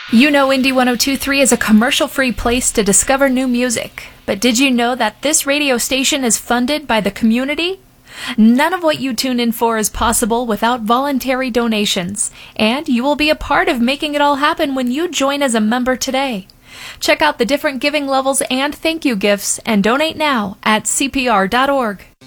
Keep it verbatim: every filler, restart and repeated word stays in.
You know Indie one oh two point three is a commercial-free place to discover new music. But did you know that this radio station is funded by the community? None of what you tune in for is possible without voluntary donations, and you will be a part of making it all happen when you join as a member today. Check out the different giving levels and thank you gifts and donate now at C P R dot org.